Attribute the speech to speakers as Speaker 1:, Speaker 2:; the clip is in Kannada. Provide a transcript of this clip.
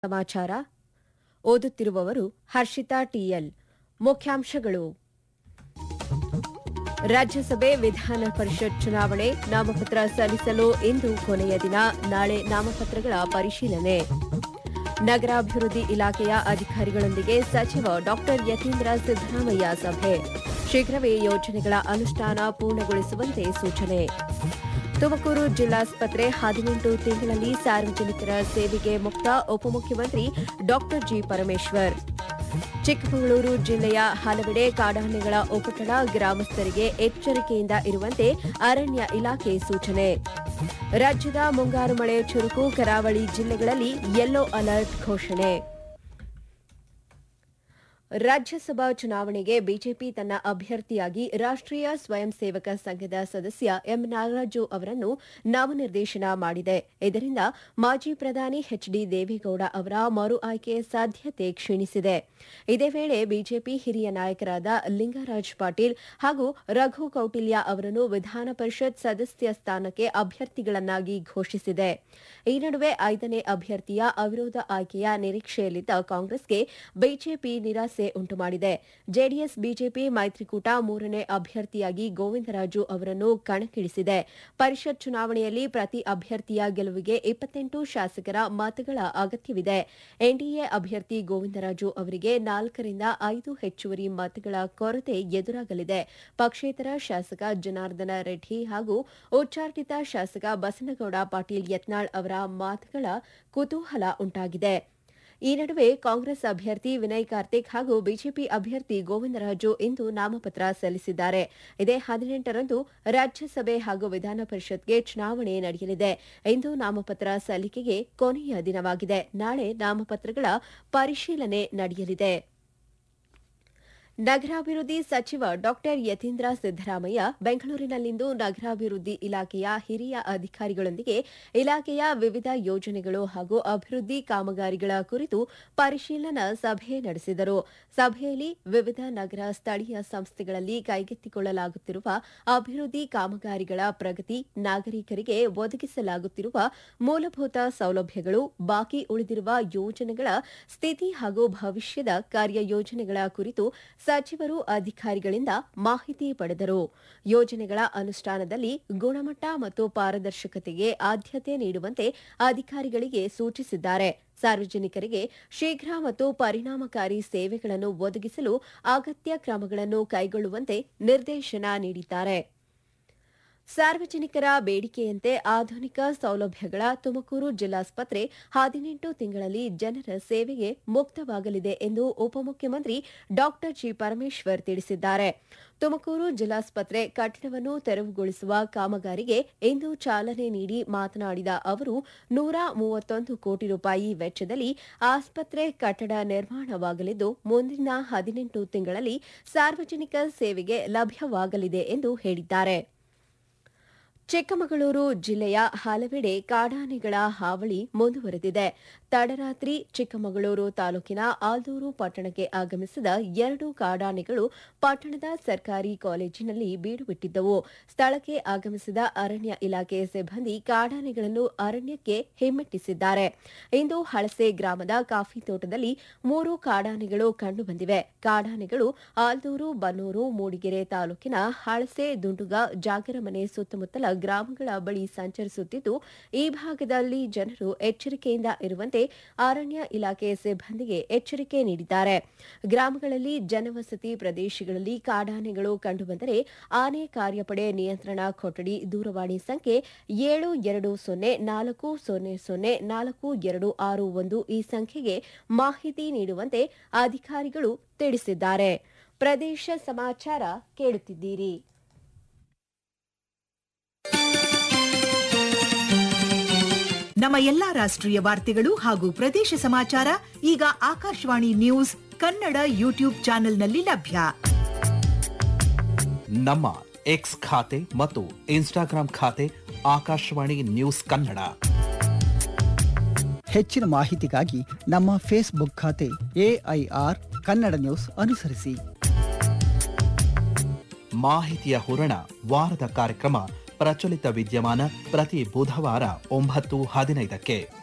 Speaker 1: ಸಮಾಚಾರ ಓದುತ್ತಿರುವವರು ಹರ್ಷಿತಾ ಟಿಎಲ್. ಮುಖ್ಯಾಂಶಗಳು. ರಾಜ್ಯಸಭೆ ವಿಧಾನ ಪರಿಷತ್ ಚುನಾವಣೆ ನಾಮಪತ್ರ ಸಲ್ಲಿಸಲು ಇಂದು ಕೊನೆಯ ದಿನ. ನಾಳೆ ನಾಮಪತ್ರಗಳ ಪರಿಶೀಲನೆ. ನಗರಾಭಿವೃದ್ಧಿ ಇಲಾಖೆಯ ಅಧಿಕಾರಿಗಳೊಂದಿಗೆ ಸಚಿವ ಡಾ ಯತೀಂದ್ರ ಸಿದ್ದರಾಮಯ್ಯ ಸಭೆ. ಶೀಘ್ರವೇ ಯೋಜನೆಗಳ ಅನುಷ್ಠಾನ ಪೂರ್ಣಗೊಳಿಸುವಂತೆ ಸೂಚನೆ. ತುಮಕೂರು ಜಿಲ್ಲಾಸ್ಪತ್ರೆ 18 ತಿಂಗಳಲ್ಲಿ ಸಾರ್ವಜನಿಕರ ಸೇವೆಗೆ ಮುಕ್ತ. ಉಪಮುಖ್ಯಮಂತ್ರಿ ಡಾ ಜಿ ಪರಮೇಶ್ವರ್. ಚಿಕ್ಕಮಗಳೂರು ಜಿಲ್ಲೆಯ ಹಲವೆಡೆ ಕಾಡಾನೆಗಳ ಉಪಟಳ. ಗ್ರಾಮಸ್ಥರಿಗೆ ಎಚ್ಚರಿಕೆಯಿಂದ ಇರುವಂತೆ ಅರಣ್ಯ ಇಲಾಖೆ ಸೂಚನೆ. ರಾಜ್ಯದ ಮುಂಗಾರು ಮಳೆ ಚುರುಕು. ಕರಾವಳಿ ಜಿಲ್ಲೆಗಳಲ್ಲಿ ಯೆಲ್ಲೋ ಅಲರ್ಟ್ ಘೋಷಣೆ. ರಾಜ್ಯಸಭಾ ಚುನಾವಣೆಗೆ ಬಿಜೆಪಿ ತನ್ನ ಅಭ್ಯರ್ಥಿಯಾಗಿ ರಾಷ್ಟ್ರೀಯ ಸ್ವಯಂ ಸೇವಕ ಸಂಘದ ಸದಸ್ಯ ಎಂ ನಾಗರಾಜು ಅವರನ್ನು ನಾಮನಿರ್ದೇಶನ ಮಾಡಿದೆ. ಇದರಿಂದ ಮಾಜಿ ಪ್ರಧಾನಿ ಎಚ್ಡಿ ದೇವೇಗೌಡ ಅವರ ಮರು ಆಯ್ಕೆ ಸಾಧ್ಯತೆ ಕ್ಷೀಣಿಸಿದೆ. ಇದೇ ವೇಳೆ ಬಿಜೆಪಿ ಹಿರಿಯ ನಾಯಕರಾದ ಲಿಂಗರಾಜ್ ಪಾಟೀಲ್ ಹಾಗೂ ರಘು ಕೌಟಿಲ್ಯ ಅವರನ್ನು ವಿಧಾನ ಪರಿಷತ್ ಸದಸ್ಯ ಸ್ಥಾನಕ್ಕೆ ಅಭ್ಯರ್ಥಿಗಳನ್ನಾಗಿ ಘೋಷಿಸಿದೆ. ಈ ನಡುವೆ 5ನೇ ಅಭ್ಯರ್ಥಿಯ ಅವಿರೋಧ ಆಯ್ಕೆಯ ನಿರೀಕ್ಷೆಯಲ್ಲಿದ್ದ ಕಾಂಗ್ರೆಸ್ಗೆ ಬಿಜೆಪಿ ನಿರಾಸೆ ಉಂಟುಮಾಡಿದೆ. ಜೆಡಿಎಸ್ ಬಿಜೆಪಿ ಮೈತ್ರಿಕೂಟ 3ನೇ ಅಭ್ಯರ್ಥಿಯಾಗಿ ಗೋವಿಂದರಾಜು ಅವರನ್ನು ಕಣಕ್ಕಿಳಿಸಿದೆ. ಪರಿಷತ್ ಚುನಾವಣೆಯಲ್ಲಿ ಪ್ರತಿ ಅಭ್ಯರ್ಥಿಯ ಗೆಲುವಿಗೆ 28 ಶಾಸಕರ ಮತಗಳ ಅಗತ್ಯವಿದೆ. ಎನ್ಡಿಎ ಅಭ್ಯರ್ಥಿ ಗೋವಿಂದರಾಜು ಅವರಿಗೆ 4ರಿಂದ 5 ಹೆಚ್ಚುವರಿ ಮತಗಳ ಕೊರತೆ ಎದುರಾಗಲಿದೆ. ಪಕ್ಷೇತರ ಶಾಸಕ ಜನಾರ್ದನ ರೆಡ್ಡಿ ಹಾಗೂ ಉಚ್ಚಾಟಿತ ಶಾಸಕ ಬಸನಗೌಡ ಪಾಟೀಲ್ ಯತ್ನಾಳ್ ಅವರ ಮತಗಳ ಕುತೂಹಲ ಉಂಟಾಗಿದೆ. ಈ ನಡುವೆ ಕಾಂಗ್ರೆಸ್ ಅಭ್ಯರ್ಥಿ ವಿನಯ್ ಕಾರ್ತಿಕ್ ಹಾಗೂ ಬಿಜೆಪಿ ಅಭ್ಯರ್ಥಿ ಗೋವಿಂದರಾಜು ಇಂದು ನಾಮಪತ್ರ ಸಲ್ಲಿಸಿದ್ದಾರೆ. ಇದೇ 18ರಂದು ರಾಜ್ಯಸಭೆ ಹಾಗೂ ವಿಧಾನ ಪರಿಷತ್ಗೆ ಚುನಾವಣೆ ನಡೆಯಲಿದೆ. ಇಂದು ನಾಮಪತ್ರ ಸಲ್ಲಿಕೆಗೆ ಕೊನೆಯ ದಿನವಾಗಿದೆ. ನಾಳೆ ನಾಮಪತ್ರಗಳ ಪರಿಶೀಲನೆ ನಡೆಯಲಿದೆ. ನಗರಾಭಿವೃದ್ಧಿ ಸಚಿವ ಡಾ ಯತೀಂದ್ರ ಸಿದ್ದರಾಮಯ್ಯ ಬೆಂಗಳೂರಿನಲ್ಲಿಂದು ನಗರಾಭಿವೃದ್ಧಿ ಇಲಾಖೆಯ ಹಿರಿಯ ಅಧಿಕಾರಿಗಳೊಂದಿಗೆ ಇಲಾಖೆಯ ವಿವಿಧ ಯೋಜನೆಗಳು ಹಾಗೂ ಅಭಿವೃದ್ಧಿ ಕಾಮಗಾರಿಗಳ ಕುರಿತು ಪರಿಶೀಲನಾ ಸಭೆ ನಡೆಸಿದರು. ಸಭೆಯಲ್ಲಿ ವಿವಿಧ ನಗರ ಸ್ಥಳೀಯ ಸಂಸ್ಥೆಗಳಲ್ಲಿ ಕೈಗೆತ್ತಿಕೊಳ್ಳಲಾಗುತ್ತಿರುವ ಅಭಿವೃದ್ಧಿ ಕಾಮಗಾರಿಗಳ ಪ್ರಗತಿ, ನಾಗರಿಕರಿಗೆ ಒದಗಿಸಲಾಗುತ್ತಿರುವ ಮೂಲಭೂತ ಸೌಲಭ್ಯಗಳು, ಬಾಕಿ ಉಳಿದಿರುವ ಯೋಜನೆಗಳ ಸ್ಥಿತಿ ಹಾಗೂ ಭವಿಷ್ಯದ ಕಾರ್ಯಯೋಜನೆಗಳ ಕುರಿತು ಸಚಿವರು ಅಧಿಕಾರಿಗಳಿಂದ ಮಾಹಿತಿ ಪಡೆದರು. ಯೋಜನೆಗಳ ಅನುಷ್ಠಾನದಲ್ಲಿ ಗುಣಮಟ್ಟ ಮತ್ತು ಪಾರದರ್ಶಕತೆಗೆ ಆದ್ಯತೆ ನೀಡುವಂತೆ ಅಧಿಕಾರಿಗಳಿಗೆ ಸೂಚಿಸಿದ್ದಾರೆ. ಸಾರ್ವಜನಿಕರಿಗೆ ಶೀಘ್ರ ಮತ್ತು ಪರಿಣಾಮಕಾರಿ ಸೇವೆಗಳನ್ನು ಒದಗಿಸಲು ಅಗತ್ಯ ಕ್ರಮಗಳನ್ನು ಕೈಗೊಳ್ಳುವಂತೆ ನಿರ್ದೇಶನ ನೀಡಿದ್ದಾರೆ. ಸಾರ್ವಜನಿಕರ ಬೇಡಿಕೆಯಂತೆ ಆಧುನಿಕ ಸೌಲಭ್ಯಗಳ ತುಮಕೂರು ಜಿಲ್ಲಾಸ್ಪತ್ರೆ 18 ತಿಂಗಳಲ್ಲಿ ಜನರ ಸೇವೆಗೆ ಮುಕ್ತವಾಗಲಿದೆ ಎಂದು ಉಪಮುಖ್ಯಮಂತ್ರಿ ಡಾ ಜಿ ಪರಮೇಶ್ವರ್ ತಿಳಿಸಿದ್ದಾರೆ. ತುಮಕೂರು ಜಿಲ್ಲಾಸ್ಪತ್ರೆ ಕಟ್ಟಡವನ್ನು ತೆರವುಗೊಳಿಸುವ ಕಾಮಗಾರಿಗೆ ಇಂದು ಚಾಲನೆ ನೀಡಿ ಮಾತನಾಡಿದ ಅವರು 131 ಕೋಟಿ ರೂಪಾಯಿ ವೆಚ್ಚದಲ್ಲಿ ಆಸ್ಪತ್ರೆ ಕಟ್ಟಡ ನಿರ್ಮಾಣವಾಗಲಿದ್ದು ಮುಂದಿನ 18 ತಿಂಗಳಲ್ಲಿ ಸಾರ್ವಜನಿಕ ಸೇವೆಗೆ ಲಭ್ಯವಾಗಲಿದೆ ಎಂದು ಹೇಳಿದ್ದಾರೆ. ಚಿಕ್ಕಮಗಳೂರು ಜಿಲ್ಲೆಯ ಹಲವೆಡೆ ಕಾಡಾನೆಗಳ ಹಾವಳಿ ಮುಂದುವರೆದಿದೆ. ತಡರಾತ್ರಿ ಚಿಕ್ಕಮಗಳೂರು ತಾಲೂಕಿನ ಆಲ್ದೂರು ಪಟ್ಟಣಕ್ಕೆ ಆಗಮಿಸಿದ 2 ಕಾಡಾನೆಗಳು ಪಟ್ಟಣದ ಸರ್ಕಾರಿ ಕಾಲೇಜಿನಲ್ಲಿ ಬೀಡುಬಿಟ್ಟಿದ್ದವು. ಸ್ಥಳಕ್ಕೆ ಆಗಮಿಸಿದ ಅರಣ್ಯ ಇಲಾಖೆ ಸಿಬ್ಬಂದಿ ಕಾಡಾನೆಗಳನ್ನು ಅರಣ್ಯಕ್ಕೆ ಹಿಮ್ಮೆಟ್ಟಿಸಿದ್ದಾರೆ. ಇಂದು ಹಳಸೆ ಗ್ರಾಮದ ಕಾಫಿ ತೋಟದಲ್ಲಿ 3 ಕಾಡಾನೆಗಳು ಕಂಡುಬಂದಿವೆ. ಕಾಡಾನೆಗಳು ಆಲ್ದೂರು, ಬನ್ನೂರು, ಮೂಡಿಗೆರೆ ತಾಲೂಕಿನ ಹಳಸೆ, ದುಂಡುಗ, ಜಾಗರಮನೆ ಸುತ್ತಮುತ್ತಲ ಗ್ರಾಮಗಳ ಬಳಿ ಸಂಚರಿಸುತ್ತಿದ್ದು, ಈ ಭಾಗದಲ್ಲಿ ಜನರು ಎಚ್ಚರಿಕೆಯಿಂದ ಇರುವಂತೆ ಅರಣ್ಯ ಇಲಾಖೆ ಸಿಬ್ಬಂದಿಗೆ ಎಚ್ಚರಿಕೆ ನೀಡಿದ್ದಾರೆ. ಗ್ರಾಮಗಳಲ್ಲಿ ಜನವಸತಿ ಪ್ರದೇಶಗಳಲ್ಲಿ ಕಾಡಾನೆಗಳು ಕಂಡುಬಂದರೆ ಆನೆ ಕಾರ್ಯಪಡೆ ನಿಯಂತ್ರಣ ಕೊಠಡಿ ದೂರವಾಣಿ ಸಂಖ್ಯೆ 7204004261 ಈ ಸಂಖ್ಯೆಗೆ ಮಾಹಿತಿ ನೀಡುವಂತೆ ಅಧಿಕಾರಿಗಳು ತಿಳಿಸಿದ್ದಾರೆ. ಪ್ರದೇಶ ಸಮಾಚಾರ ಕೇಳುತ್ತಿದ್ದೀರಿ.
Speaker 2: ನಮ್ಮ ಎಲ್ಲಾ ರಾಷ್ಟ್ರೀಯ ವಾರ್ತೆಗಳು ಹಾಗೂ ಪ್ರದೇಶ ಸಮಾಚಾರ ಈಗ ಆಕಾಶವಾಣಿ ನ್ಯೂಸ್ ಕನ್ನಡ ಯೂಟ್ಯೂಬ್ ಚಾನೆಲ್ನಲ್ಲಿ ಲಭ್ಯ.
Speaker 3: ನಮ್ಮ ಎಕ್ಸ್ ಖಾತೆ ಮತ್ತು ಇನ್ಸ್ಟಾಗ್ರಾಂ ಖಾತೆ ಆಕಾಶವಾಣಿ ನ್ಯೂಸ್ ಕನ್ನಡ.
Speaker 4: ಹೆಚ್ಚಿನ ಮಾಹಿತಿಗಾಗಿ ನಮ್ಮ ಫೇಸ್ಬುಕ್ ಖಾತೆ AIR ಕನ್ನಡ ನ್ಯೂಸ್ ಅನುಸರಿಸಿ.
Speaker 3: ಮಾಹಿತಿಯ ಹೂರಣ ವಾರದ ಕಾರ್ಯಕ್ರಮ ಪ್ರಚಲಿತ ವಿದ್ಯಮಾನ ಪ್ರತಿ ಬುಧವಾರ 9:15ಕ್ಕೆ.